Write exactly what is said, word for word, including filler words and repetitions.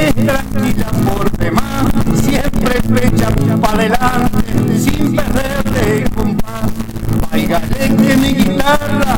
es tranquila por demás, siempre flecha para adelante, sin perderle compás. Váigale que mi guitarra